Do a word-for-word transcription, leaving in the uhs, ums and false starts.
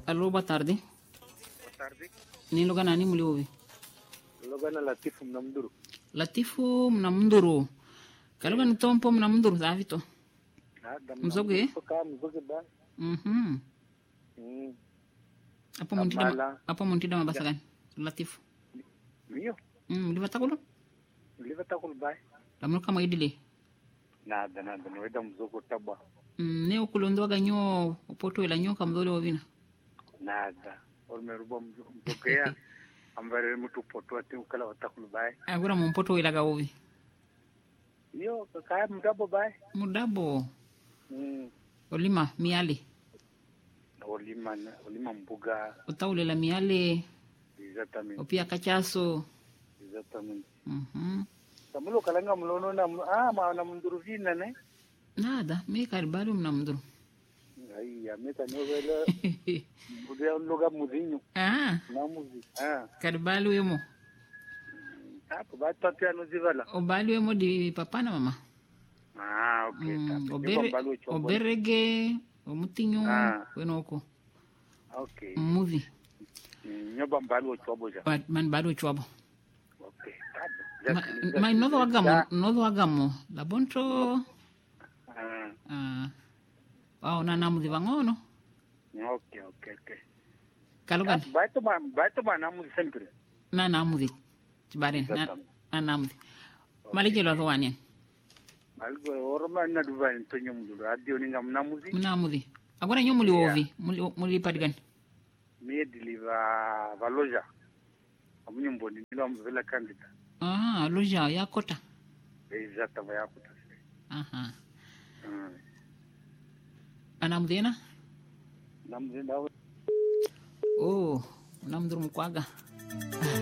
Alô, boa tarde. Boa tarde. Ni lugar nani muli ouvi? Lugar na Latifu Mnamduru. Latifu Mnamduru. Kaluga ni tompo Mnamduru zavito. Nada Mzoge? Mzoge mzoge ba. Mhm. Mm. Apa muntida Amala. apa muntida mabasa gani? Latifu. Mio. Mm, livata kulo? Liva takul bai. Lamu kama idile. Nada nada no eda mzogo tabwa. Mm, ne okulondo ganyo opoto ila nyo kamdole ovina. Nada. Olmeruba mzoge ya. Ambare mtu poto ati ukala watakul bai. Agora mu poto ila ga ovi. Mio kaya mdabo bai. Mudabo. Mm. Olima miale. Olima olima mbuga. Utaulela miale. Exatamente. Opia kachaso. Exatamente. Mhm. Samulo kalanga mlono na ah ma na mnduru vina ne. Nada, me karibalo Mnamduru. Ai ya meta no vela. Budia lugar muzinho. Ah, Na muzi. Ah. karibalo yemo. Hapo ba tatia no zivala. Obali yemo di papa na mama. Ah, okay. Mm, Tapi. obere, oberege, omutinyo, Ah. wenoko. Okay. Movie. Nyoba mbalo chobo ja. But man bado chwabo. Okay. Tapo. Ma, ma nodo agamo, nodo agamo. La bonto. Ah. Ah. Wow, na namuzi vangono. Okay, okay, okay. Kalugan. Baito ma, baito ma namu sempre. Na namuzi. Tibaren, na, na namuzi. Malike lo wani. Algo orma na duva entonyo mulu. Adio ninga mnamuzi. Mnamuzi. Agora nyo muli ovi, muli muli padigan. Me deliver valoja. Amunyo mboni nilo mvela candidate. Ah, loja ya kota. Exatamente ya kota. Aha. Mm. Anamuzi na? Namuzi ndawo. Oh, Mnamduru mkwaga.